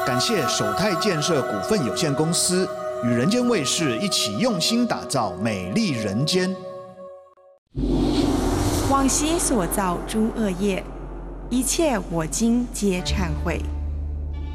感谢首泰建设股份有限公司与人间卫视一起用心打造美丽人间。 往昔所造诸恶业，一切我今皆忏悔。